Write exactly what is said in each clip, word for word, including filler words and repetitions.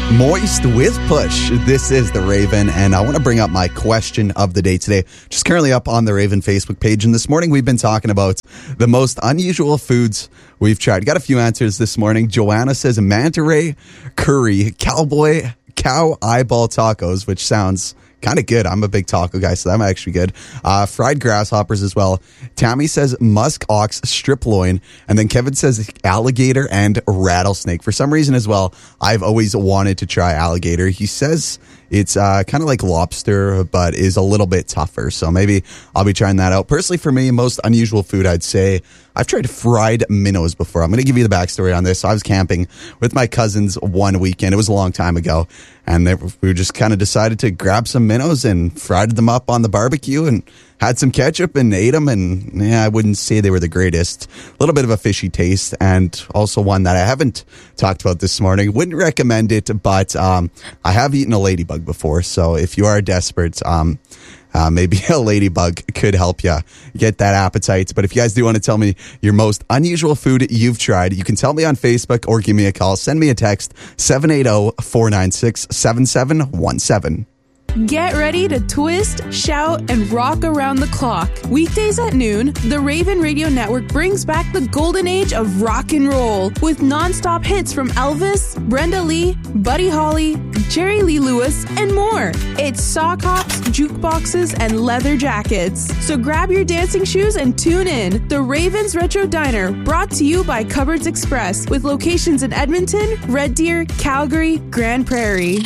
Moist with Push. This is The Raven, and I want to bring up my question of the day today. Just currently up on The Raven Facebook page, and this morning we've been talking about the most unusual foods we've tried. Got a few answers this morning. Joanna says manta ray curry, cowboy cow eyeball tacos, which sounds kind of good. I'm a big taco guy, so that might actually be good. Uh, fried grasshoppers as well. Tammy says musk ox strip loin. And then Kevin says alligator and rattlesnake. For some reason as well, I've always wanted to try alligator. He says it's uh, kind of like lobster, but is a little bit tougher. So maybe I'll be trying that out. Personally, for me, most unusual food, I'd say I've tried fried minnows before. I'm going to give you the backstory on this. So I was camping with my cousins one weekend. It was a long time ago. And they, we just kind of decided to grab some minnows and fried them up on the barbecue and had some ketchup and ate them. And yeah, I wouldn't say they were the greatest. A little bit of a fishy taste, and also one that I haven't talked about this morning. Wouldn't recommend it, but um, I have eaten a ladybug before. So if you are desperate, um, Uh, maybe a ladybug could help you get that appetite. But if you guys do want to tell me your most unusual food you've tried, you can tell me on Facebook or give me a call. Send me a text, seven eight zero, four nine six, seven seven one seven. Get ready to twist, shout, and rock around the clock. Weekdays at noon, the Raven Radio Network brings back the golden age of rock and roll with non-stop hits from Elvis, Brenda Lee, Buddy Holly, Jerry Lee Lewis, and more. It's sock hops, jukeboxes, and leather jackets. So grab your dancing shoes and tune in. The Ravens Retro Diner, brought to you by Cupboards Express, with locations in Edmonton, Red Deer, Calgary, Grand Prairie.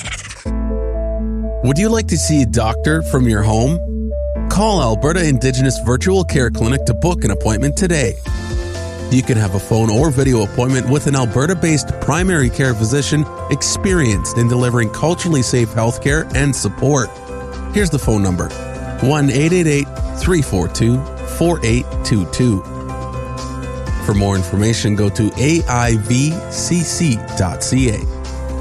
Would you like to see a doctor from your home? Call Alberta Indigenous Virtual Care Clinic to book an appointment today. You can have a phone or video appointment with an Alberta-based primary care physician experienced in delivering culturally safe healthcare and support. Here's the phone number, one eight eight eight, three four two, four eight two two. For more information, go to A I V C C dot C A.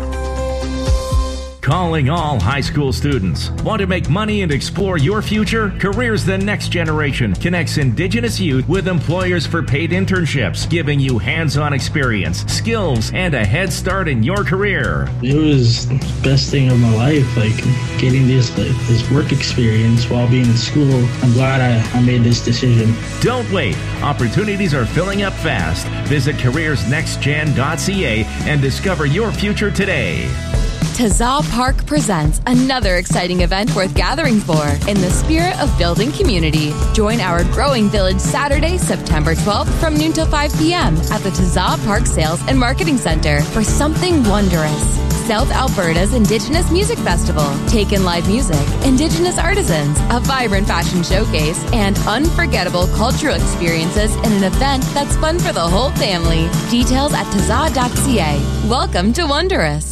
Calling all high school students. Want to make money and explore your future? Careers the Next Generation connects Indigenous youth with employers for paid internships, giving you hands-on experience, skills, and a head start in your career. It was the best thing of my life, like getting this like, this work experience while being in school. I'm glad I, I made this decision. Don't wait. Opportunities are filling up fast. Visit careers next gen dot c a and discover your future today. Tazaw Park presents another exciting event worth gathering for in the spirit of building community. Join our growing village Saturday, September twelfth from noon till five p.m. at the Tazaw Park Sales and Marketing Center for something wondrous. South Alberta's Indigenous Music Festival, Take In Live Music, Indigenous Artisans, a vibrant fashion showcase, and unforgettable cultural experiences in an event that's fun for the whole family. Details at tazaw dot c a. Welcome to Wondrous.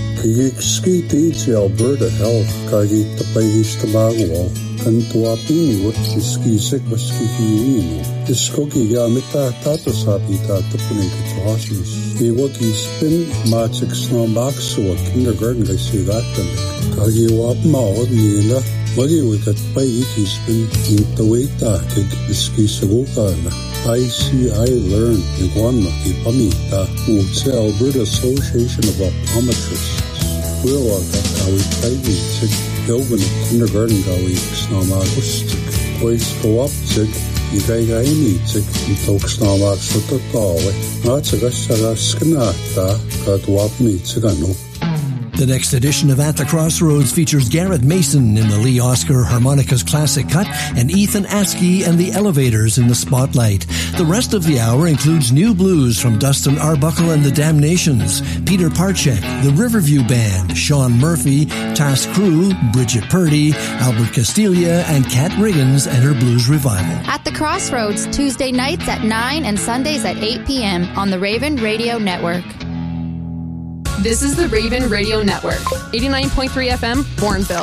Ski teach Alberta Health kagi tapayis tabagwa kantua pini wat ski sek baski hiwino iskoki gamita tato sapita tapunin kitohasis iwaki spin matrix no maxwa kindergarten kai sigatan kagi wap maod nila magi wikat pay iki spin intawita kag ski sagukana I see I learn igwanma ipamita utse Alberta Association of Optometrists. We'll gawi taigi sig yogan kindergarten gawi snamagustik pois go up sig igai gaini sig itok snamag sotatawe natsaga saga skanata katwapni sigano. The next edition of At the Crossroads features Garrett Mason in the Lee Oscar Harmonicas Classic Cut and Ethan Askey and the Elevators in the Spotlight. The rest of the hour includes new blues from Dustin Arbuckle and the Damnations, Peter Parchek, the Riverview Band, Sean Murphy, Task Crew, Bridget Purdy, Albert Castilla, and Kat Riggins and her Blues Revival. At the Crossroads, Tuesday nights at nine and Sundays at eight p.m. on the Raven Radio Network. This is the Raven Radio Network, eighty-nine point three F M, Bourneville.